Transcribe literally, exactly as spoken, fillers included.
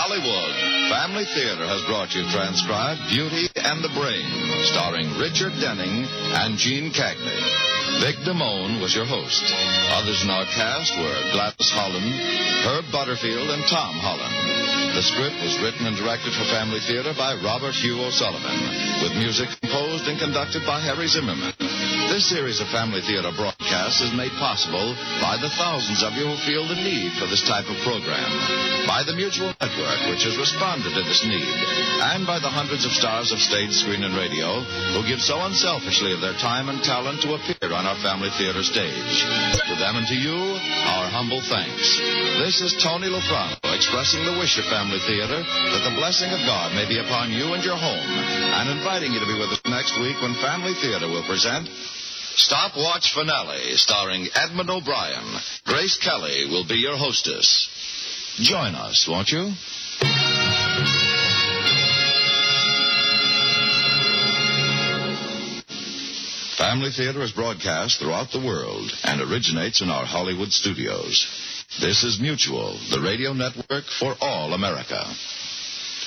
Hollywood, Family Theater has brought you transcribed Beauty and the Brain, starring Richard Denning and Gene Cagney. Vic Damone was your host. Others in our cast were Gladys Holland, Herb Butterfield, and Tom Holland. The script was written and directed for Family Theater by Robert Hugh O'Sullivan, with music composed and conducted by Harry Zimmerman. This series of Family Theater broadcasts is made possible by the thousands of you who feel the need for this type of program, by the Mutual Network, which has responded to this need, and by the hundreds of stars of stage, screen, and radio who give so unselfishly of their time and talent to appear on our Family Theater stage. To them and to you, our humble thanks. This is Tony Loprano expressing the wish of Family Theater that the blessing of God may be upon you and your home, and inviting you to be with us next week when Family Theater will present Stopwatch Finale, starring Edmund O'Brien. Grace Kelly will be your hostess. Join us, won't you? Family Theater is broadcast throughout the world and originates in our Hollywood studios. This is Mutual, the radio network for all America.